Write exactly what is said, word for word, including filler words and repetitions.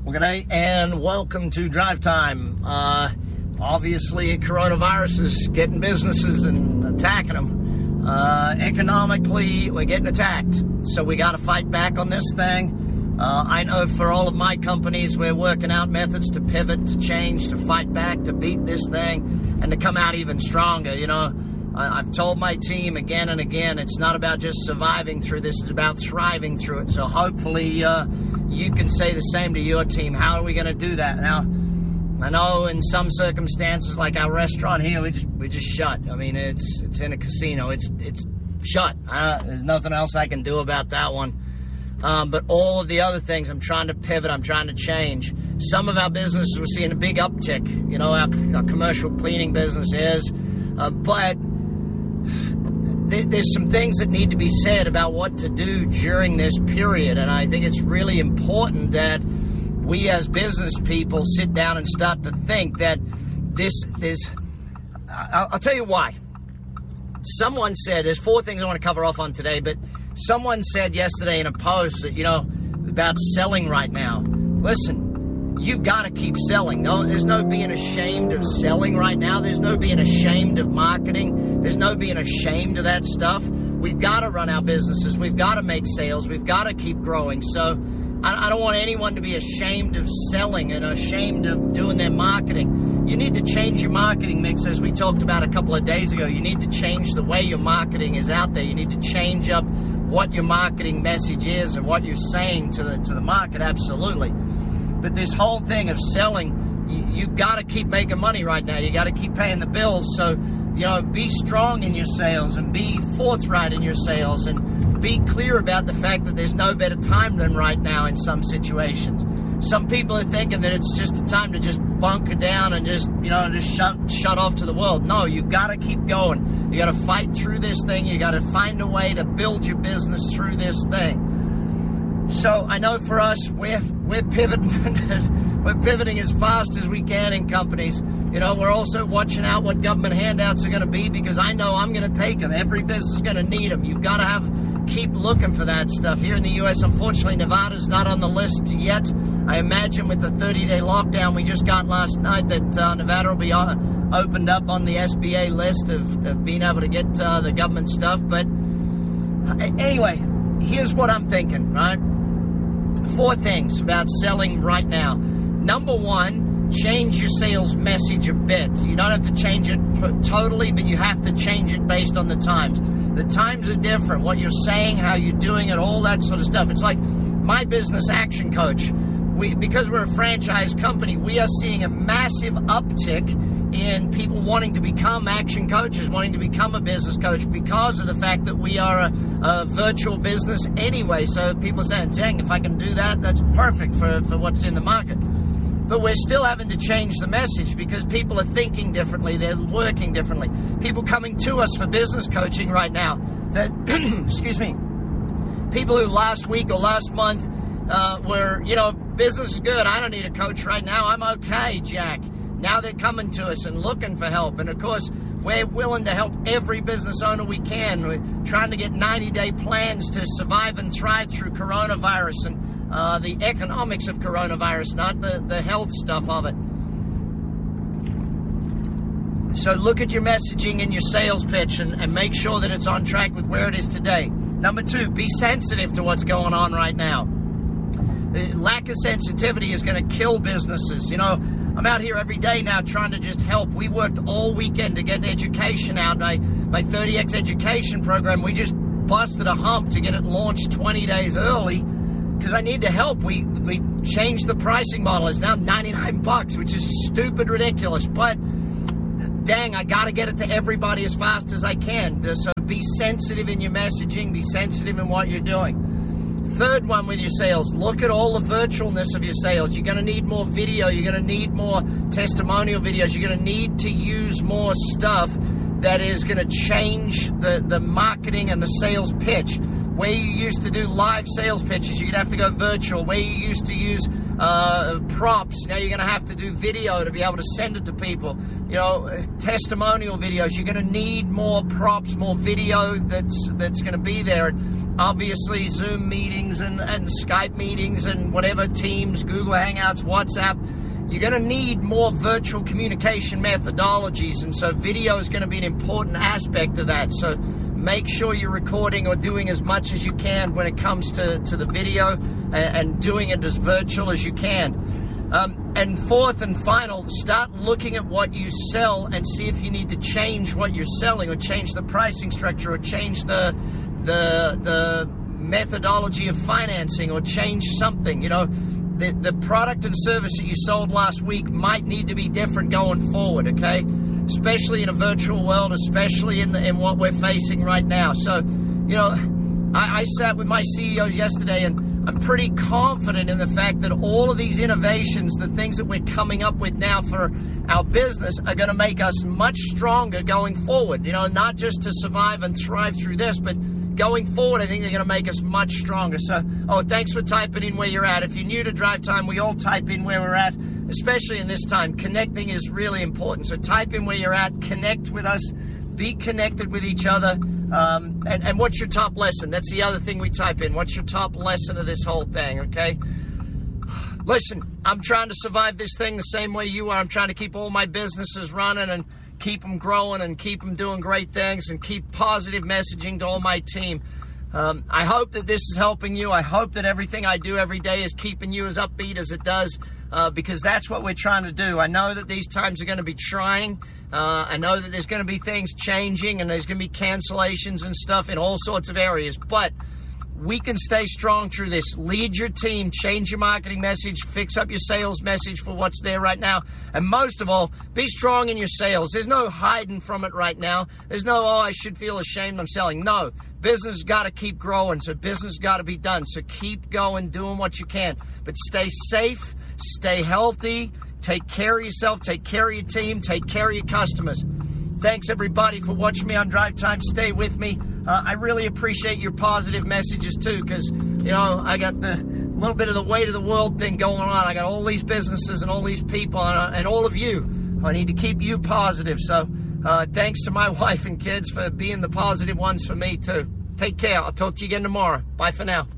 Well, good day and welcome to Drive Time. Uh, obviously, coronavirus is getting businesses and attacking them. Uh, economically, we're getting attacked. So we got to fight back on this thing. Uh, I know for all of my companies, we're working out methods to pivot, to change, to fight back, to beat this thing, and to come out even stronger. You know, I, I've told my team again and again, it's not about just surviving through this, it's about thriving through it. So hopefully, uh, you can say the same to your team. How are we going to do that? Now, I know in some circumstances, like our restaurant here, we just we just shut. I mean, it's it's in a casino. It's it's shut. Uh, there's nothing else I can do about that one. Um, but all of the other things, I'm trying to pivot. I'm trying to change. Some of our businesses, we're seeing a big uptick. You know, our, our commercial cleaning business is. Uh, but th- there's some things that need to be said about what to do during this period. And I think it's really important that we as business people sit down and start to think that this is, I'll, I'll tell you why. Someone said, there's four things I want to cover off on today, but someone said yesterday in a post that, you know, about selling right now. Listen, you've got to keep selling. No, there's no being ashamed of selling right now. There's no being ashamed of marketing. There's no being ashamed of that stuff. We've got to run our businesses. We've got to make sales. We've got to keep growing. So I don't want anyone to be ashamed of selling and ashamed of doing their marketing. You need to change your marketing mix, as we talked about a couple of days ago. You need to change the way your marketing is out there. You need to change up what your marketing message is and what you're saying to the to the market, absolutely. But this whole thing of selling, you, you've got to keep making money right now. You got to keep paying the bills. So, you know, be strong in your sales and be forthright in your sales and be clear about the fact that there's no better time than right now in some situations. Some people are thinking that it's just a time to just bunker down and just, you know, just shut shut off to the world. No, you've got to keep going. You got to fight through this thing. You got to find a way to build your business through this thing. So I know for us, we're we're pivoting. We're pivoting as fast as we can in companies. You know, we're also watching out what government handouts are going to be, because I know I'm going to take them. Every business is going to need them. You've got to have keep looking for that stuff. Here in the U S, unfortunately, Nevada's not on the list yet. I imagine with the thirty-day lockdown we just got last night that uh, Nevada will be uh, opened up on the S B A list of, of being able to get uh, the government stuff. But uh, anyway, here's what I'm thinking, right? Four things about selling right now. Number one, change your sales message a bit. You don't have to change it totally, but you have to change it based on the times. The times are different. What you're saying, how you're doing it, all that sort of stuff. It's like my business Action Coach. We, because we're a franchise company, we are seeing a massive uptick in people wanting to become action coaches, wanting to become a business coach, because of the fact that we are a, a virtual business anyway. So people are saying, dang, if I can do that, that's perfect for, for what's in the market. But we're still having to change the message because people are thinking differently. They're working differently. People coming to us for business coaching right now, that, excuse me, people who last week or last month uh, were, you know, business is good. I don't need a coach right now. I'm okay, Jack. Now they're coming to us and looking for help. And, of course, we're willing to help every business owner we can. We're trying to get ninety-day plans to survive and thrive through coronavirus and Uh, the economics of coronavirus, not the, the health stuff of it. So look at your messaging and your sales pitch and, and make sure that it's on track with where it is today. Number two, be sensitive to what's going on right now. The lack of sensitivity is going to kill businesses. You know, I'm out here every day now trying to just help. We worked all weekend to get education out. My, my thirty X education program, we just busted a hump to get it launched twenty days early. Because I need to help. We we changed the pricing model. It's now ninety-nine bucks, which is stupid ridiculous. But dang, I got to get it to everybody as fast as I can. So be sensitive in your messaging. Be sensitive in what you're doing. Third one with your sales, look at all the virtualness of your sales. You're going to need more video. You're going to need more testimonial videos. You're going to need to use more stuff that is going to change the, the marketing and the sales pitch. Where you used to do live sales pitches, you're going to have to go virtual. Where you used to use uh, props, now you're going to have to do video to be able to send it to people. You know, testimonial videos, you're going to need more props, more video that's that's going to be there. obviously Zoom meetings and, and Skype meetings and whatever, Teams, Google Hangouts, WhatsApp. You're going to need more virtual communication methodologies, and so video is going to be an important aspect of that. So make sure you're recording or doing as much as you can when it comes to, to the video, and, and doing it as virtual as you can. Um, and fourth and final, start looking at what you sell and see if you need to change what you're selling, or change the pricing structure, or change the the the methodology of financing, or change something. You know, the, the product and service that you sold last week might need to be different going forward, okay? Especially in a virtual world, especially in, the, in what we're facing right now. So, you know, I, I sat with my C E Os yesterday, and I'm pretty confident in the fact that all of these innovations, the things that we're coming up with now for our business, are going to make us much stronger going forward. You know, not just to survive and thrive through this, but going forward, I think they're going to make us much stronger. So, oh, thanks for typing in where you're at. If you're new to Drive Time, we all type in where we're at, especially in this time. Connecting is really important. So type in where you're at, connect with us, be connected with each other. Um, and, and what's your top lesson? That's the other thing we type in. What's your top lesson of this whole thing, okay? Listen, I'm trying to survive this thing the same way you are. I'm trying to keep all my businesses running and keep them growing and keep them doing great things and keep positive messaging to all my team. Um, I hope that this is helping you. I hope that everything I do every day is keeping you as upbeat as it does, uh, because that's what we're trying to do. I know that these times are going to be trying. Uh, I know that there's going to be things changing, and there's going to be cancellations and stuff in all sorts of areas, but we can stay strong through this. Lead your team, change your marketing message, fix up your sales message for what's there right now. And most of all, be strong in your sales. There's no hiding from it right now. There's no, oh, I should feel ashamed I'm selling. No, business got to keep growing, so business got to be done. So keep going, doing what you can. But stay safe, stay healthy, take care of yourself, take care of your team, take care of your customers. Thanks, everybody, for watching me on Drive Time. Stay with me. Uh, I really appreciate your positive messages, too, because, you know, I got the little bit of the weight of the world thing going on. I got all these businesses and all these people and, uh, and all of you. I need to keep you positive. So uh, thanks to my wife and kids for being the positive ones for me, too. Take care. I'll talk to you again tomorrow. Bye for now.